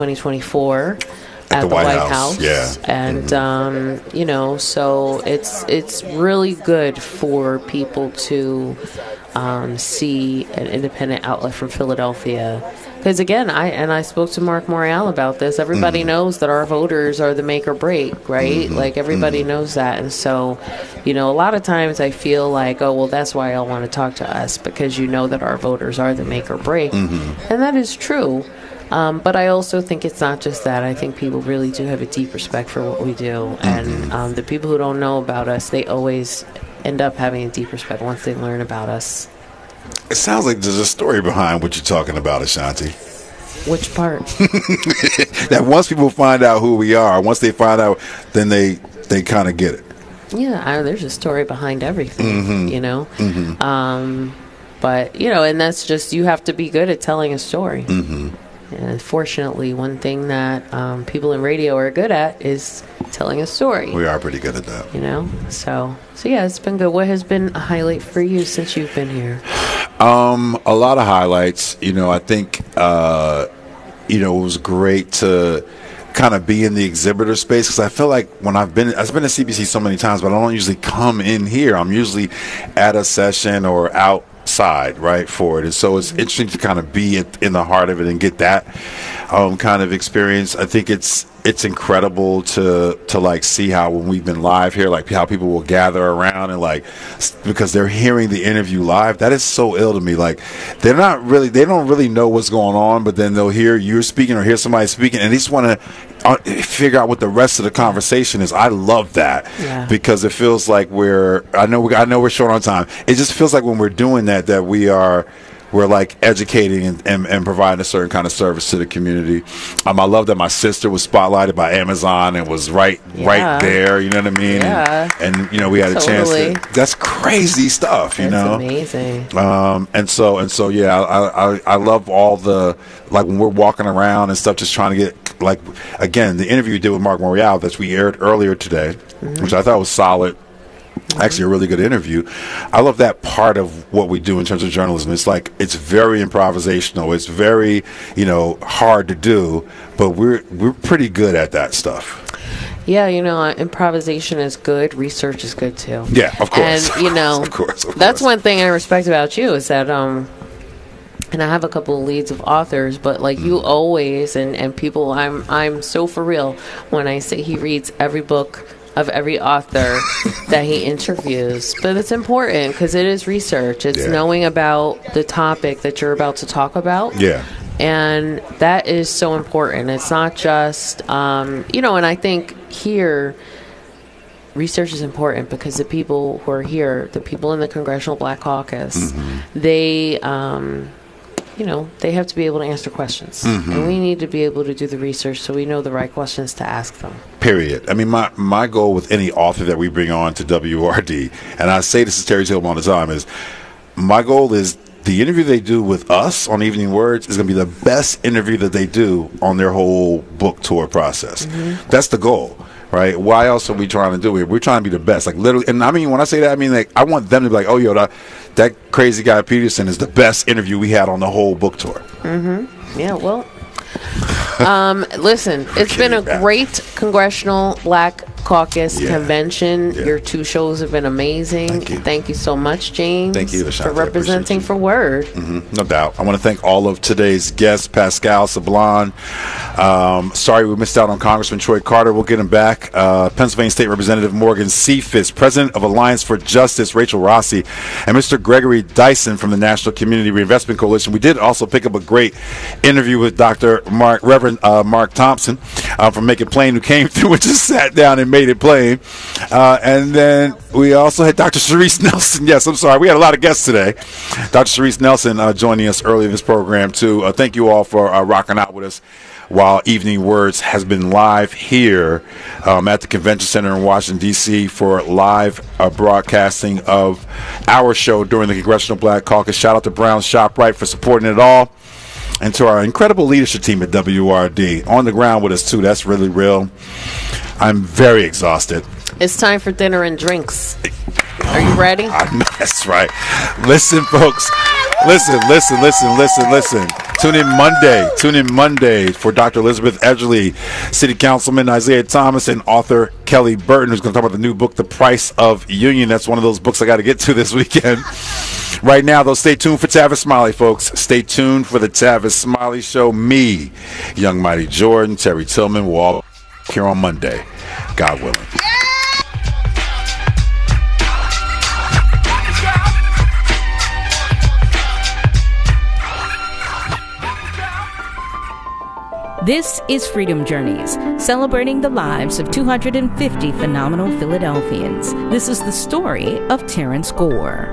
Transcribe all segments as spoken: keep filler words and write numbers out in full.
twenty twenty-four at, at the, the White, White House. House. Yeah. And, mm-hmm. um, you know, so it's it's really good for people to um, see an independent outlet from Philadelphia. Because, again, I and I spoke to Mark Morial about this. Everybody mm-hmm. knows that our voters are the make or break, right? Mm-hmm. Like, everybody mm-hmm. knows that. And so, you know, a lot of times I feel like, oh, well, that's why y'all want to talk to us, because you know that our voters are the make or break. Mm-hmm. And that is true. Um, but I also think it's not just that. I think people really do have a deep respect for what we do. Mm-hmm. And um, the people who don't know about us, they always end up having a deep respect once they learn about us. It sounds like there's a story behind what you're talking about, Ashanti. Which part? That once people find out who we are, once they find out, then they they kind of get it. Yeah, I, there's a story behind everything, mm-hmm. you know? Mm-hmm. Um, but, you know, and that's just, you have to be good at telling a story. Mm-hmm. And fortunately, one thing that um, people in radio are good at is telling a story. We are pretty good at that. You know? So, so yeah, it's been good. What has been a highlight for you since you've been here? Um, a lot of highlights. You know, I think, uh, you know, it was great to kind of be in the exhibitor space, because I feel like when I've been, I've been to C B C so many times, but I don't usually come in here. I'm usually at a session or out side, right, for it. And so it's interesting to kind of be in the heart of it and get that um, kind of experience. I think it's it's incredible to to like see how when we've been live here, like how people will gather around and like, because they're hearing the interview live. That is so ill to me. Like, they're not really, they don't really know what's going on, but then they'll hear you speaking or hear somebody speaking, and they just want to uh, figure out what the rest of the conversation is. I love that. Yeah. Because it feels like we're, I know we, I know we're short on time. It just feels like when we're doing that, that we are, we're like educating and, and, and providing a certain kind of service to the community. Um, I love that my sister was spotlighted by Amazon and was right yeah. right there. You know what I mean? Yeah. And, and you know, we had totally. a chance to. That's crazy stuff. You that's know, amazing. Um, and so and so yeah, I, I I love all the, like when we're walking around and stuff, just trying to get, like, again, the interview you did with Mark Morial that we aired earlier today, mm-hmm. which I thought was solid. Actually, a really good interview. I love that part of what we do in terms of journalism. It's like, it's very improvisational. It's very, you know, hard to do, but we're we're pretty good at that stuff. Yeah, you know, uh, improvisation is good. Research is good too. Yeah, of course. And you know, of course, of that's course. one thing I respect about you is that, um, and I have a couple of leads of authors, but like mm. you always and and people, I'm I'm so for real when I say he reads every book of every author that he interviews. But it's important because it is research. It's yeah. knowing about the topic that you're about to talk about. Yeah. And that is so important. It's not just, um, you know, and I think here, research is important because the people who are here, the people in the Congressional Black Caucus, mm-hmm. they... Um, you know, they have to be able to answer questions. Mm-hmm. And we need to be able to do the research so we know the right questions to ask them. Period. I mean, my, my goal with any author that we bring on to W R D, and I say this to Terry Tillman all the time, is my goal is the interview they do with us on Evening Words is going to be the best interview that they do on their whole book tour process. Mm-hmm. That's the goal. Right? Why else are we trying to do it? We're trying to be the best. Like, literally, and I mean, when I say that, I mean, like, I want them to be like, oh, yo, that, that crazy guy Peterson is the best interview we had on the whole book tour. Mm-hmm. Yeah, well, um, listen, it's been a great Congressional Black Caucus yeah. convention. Yeah. Your two shows have been amazing. Thank you. Thank you so much, James. Thank you, for representing for Word. Mm-hmm. No doubt. I want to thank all of today's guests, Pascal Sablon. Um, sorry we missed out on Congressman Troy Carter. We'll get him back. Uh, Pennsylvania State Representative Morgan Cephas, President of Alliance for Justice Rachel Rossi, and Mister Gregory Dyson from the National Community Reinvestment Coalition. We did also pick up a great interview with Doctor Mark, Reverend uh, Mark Thompson uh, from Make It Plain, who came through and just sat down and made it plain. Uh, and then we also had Doctor Sharice Nelson. Yes, I'm sorry. We had a lot of guests today. Doctor Sharice Nelson uh, joining us early in this program, too. Uh, thank you all for uh, rocking out with us while Evening Words has been live here um, at the Convention Center in Washington, D C for live uh, broadcasting of our show during the Congressional Black Caucus. Shout out to Brown ShopRite for supporting it all. And to our incredible leadership team at W R D. On the ground with us, too. That's really real. I'm very exhausted. It's time for dinner and drinks. Are you ready? I know, that's right. Listen, folks. Listen, listen, listen, listen, listen. Tune in Monday. Tune in Monday for Doctor Elizabeth Edgerly, City Councilman Isaiah Thomas, and author Kelly Burton, who's going to talk about the new book, The Price of Union. That's one of those books I got to get to this weekend. Right now, though, stay tuned for Tavis Smiley, folks. Stay tuned for the Tavis Smiley Show. Me, Young Mighty Jordan, Terry Tillman will all be here on Monday, God willing. This is Freedom Journeys, celebrating the lives of two hundred fifty phenomenal Philadelphians. This is the story of Terrence Gore.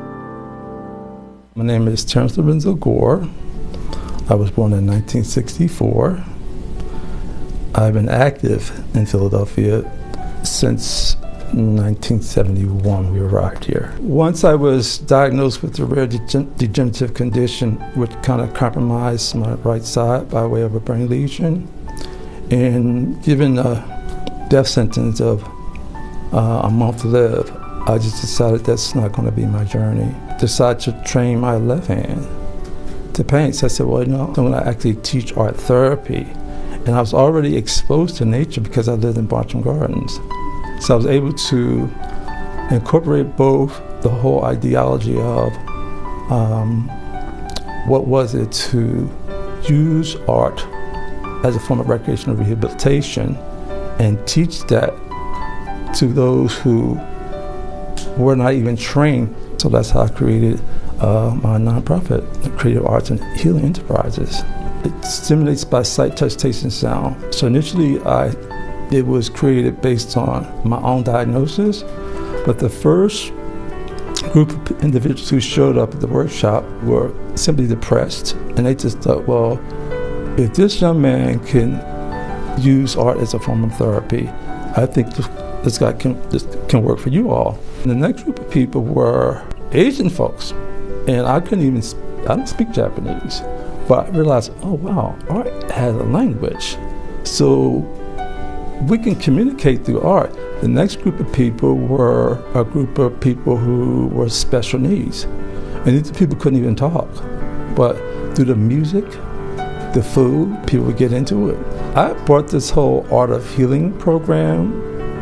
My name is Terrence Lorenzo Gore. I was born in nineteen sixty-four. I've been active in Philadelphia since nineteen seventy-one. We arrived here. Once I was diagnosed with a rare degen- degenerative condition which kind of compromised my right side by way of a brain lesion, and given a death sentence of uh, a month to live, I just decided that's not going to be my journey. Decided to train my left hand to paint. So I said, well, you know, I'm going to actually teach art therapy. And I was already exposed to nature because I lived in Bartram Gardens. So I was able to incorporate both the whole ideology of um, what was it to use art as a form of recreational rehabilitation and teach that to those who were not even trained. So that's how I created uh, my nonprofit, Creative Arts and Healing Enterprises. It stimulates by sight, touch, taste, and sound. So initially, I it was created based on my own diagnosis, but the first group of individuals who showed up at the workshop were simply depressed, and they just thought, well, if this young man can use art as a form of therapy, I think this, this guy can this can work for you all. And the next group of people were Asian folks, and I couldn't even, I don't speak Japanese, but I realized, oh wow, art has a language. So we can communicate through art. The next group of people were a group of people who were special needs. And these people couldn't even talk. But through the music, the food, people would get into it. I brought this whole art of healing program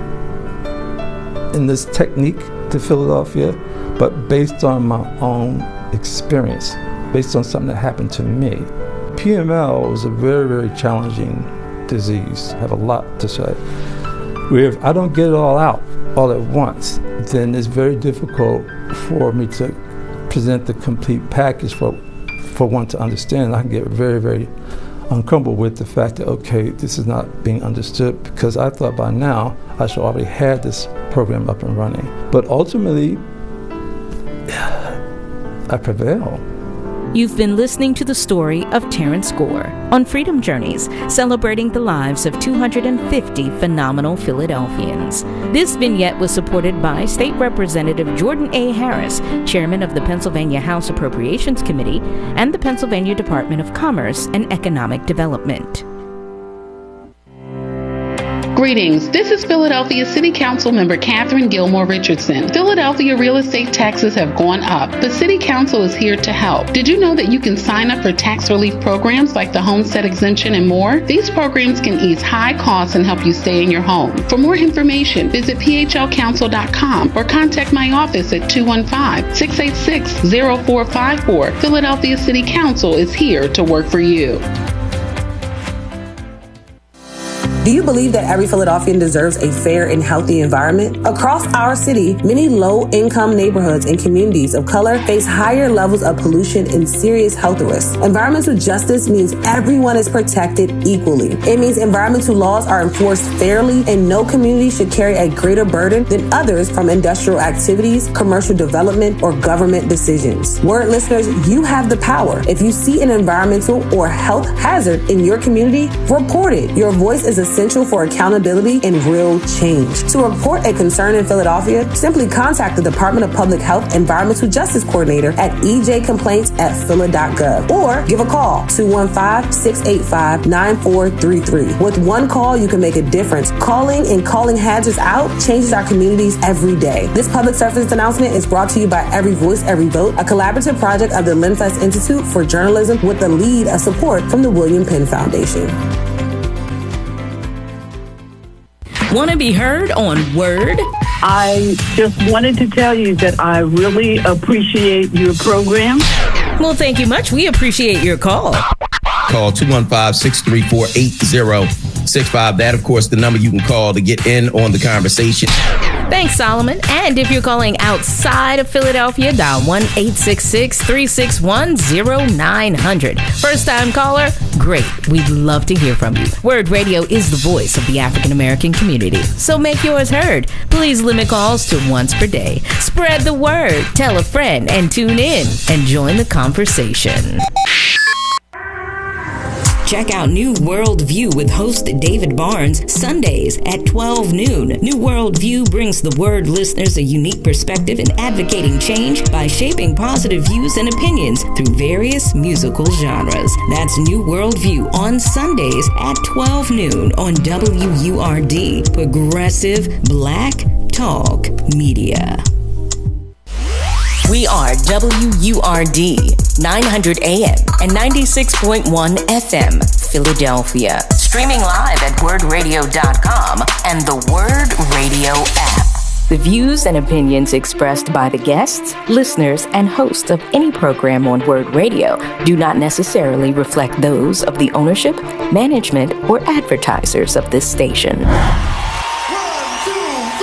and this technique to Philadelphia, but based on my own experience, based on something that happened to me. P M L was a very, very challenging disease. I have a lot to say. Where if I don't get it all out all at once, then it's very difficult for me to present the complete package for for one to understand. I can get very, very uncomfortable with the fact that, okay, this is not being understood, because I thought by now I should already have this program up and running. But ultimately, I prevail. You've been listening to the story of Terrence Gore on Freedom Journeys, celebrating the lives of two hundred fifty phenomenal Philadelphians. This vignette was supported by State Representative Jordan A. Harris, Chairman of the Pennsylvania House Appropriations Committee, and the Pennsylvania Department of Commerce and Economic Development. Greetings. This is Philadelphia City Council member Catherine Gilmore Richardson. Philadelphia real estate taxes have gone up, but City Council is here to help.Id you know that you can sign up for tax relief programs like the homestead exemption and more? These programs can ease high costs and help you stay in your home. For more information, visit p h l council dot com or contact my office at two one five, six eight six, zero four five four. Philadelphia City Council is here to work for you. Do you believe that every Philadelphian deserves a fair and healthy environment? Across our city, many low-income neighborhoods and communities of color face higher levels of pollution and serious health risks. Environmental justice means everyone is protected equally. It means environmental laws are enforced fairly, and no community should carry a greater burden than others from industrial activities, commercial development, or government decisions. Word listeners, you have the power. If you see an environmental or health hazard in your community, report it. Your voice is a essential for accountability and real change. To report a concern in Philadelphia, simply contact the Department of Public Health Environmental Justice Coordinator at e j complaints at phila dot gov or give a call two one five, six eight five, nine four three three. With one call, you can make a difference. Calling and calling hazards out changes our communities every day. This public service announcement is brought to you by Every Voice, Every Vote, a collaborative project of the Linfest Institute for Journalism with the lead of support from the William Penn Foundation. Want to be heard on Word? I just wanted to tell you that I really appreciate your program. Well, thank you much. We appreciate your call. Call two one five, six three four, eight zero six five. That, of course, the number you can call to get in on the conversation. Thanks, Solomon. And if you're calling outside of Philadelphia, dial one eight six six, three six one, zero nine zero zero. First-time caller? Great. We'd love to hear from you. Word Radio is the voice of the African-American community, so make yours heard. Please limit calls to once per day. Spread the word, tell a friend, and tune in and join the conversation. Check out New World View with host David Barnes, Sundays at twelve noon. New World View brings the Word listeners a unique perspective in advocating change by shaping positive views and opinions through various musical genres. That's New World View on Sundays at twelve noon on W U R D, Progressive Black Talk Media. We are W U R D, nine hundred A M and ninety-six point one F M, Philadelphia. Streaming live at word radio dot com and the Word Radio app. The views and opinions expressed by the guests, listeners, and hosts of any program on Word Radio do not necessarily reflect those of the ownership, management, or advertisers of this station.